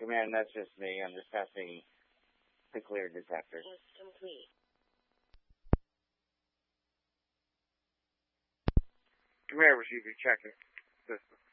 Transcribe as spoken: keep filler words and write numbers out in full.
Command, that's just me. I'm just testing the clear detector. Test complete. Command, receive your checking system.